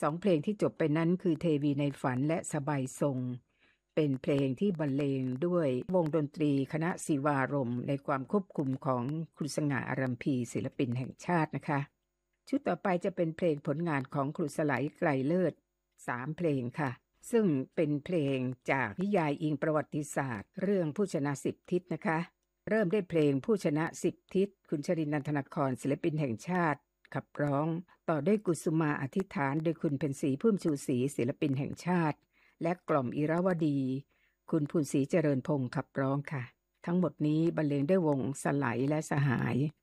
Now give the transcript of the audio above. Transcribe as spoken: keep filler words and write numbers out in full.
สองเพลงที่จบไปนั้นคือเทวีในฝันและสบายทรงเป็นเพลงที่บรรเลงด้วยวงดนตรีคณะศิวารมณ์ในความควบคุมของครูสง่าอารัมพีศิลปินแห่งชาตินะคะชุดต่อไปจะเป็นเพลงผลงานของครูสไหลไกรเลิศสามเพลงค่ะซึ่งเป็นเพลงจากนิยายอิงประวัติศาสตร์เรื่องผู้ชนะสิบทิศนะคะเริ่มด้วยเพลงผู้ชนะสิบทิศคุณชรินทร์ นันทนครศิลปินแห่งชาติขับร้องต่อด้วยกุสุมาอธิษฐานโดยคุณเพ็ญศรีพุ่มชูศรีศิลปินแห่งชาติและกล่อมอิราวดีคุณพูนศรีเจริญพงศ์ขับร้องค่ะทั้งหมดนี้บรรเลงด้วยวงสไหลและสหาย